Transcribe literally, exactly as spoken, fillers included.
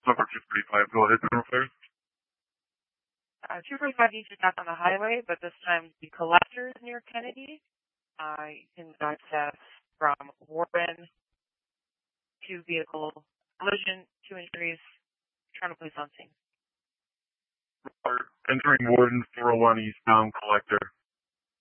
Number two forty-five, go ahead, number five. Uh, two forty-five needs to stop on the highway, but this time the collectors near Kennedy. Uh, you can access from Warren, two vehicle collision, two injuries, Toronto police on scene. Entering Warden four oh one eastbound collector.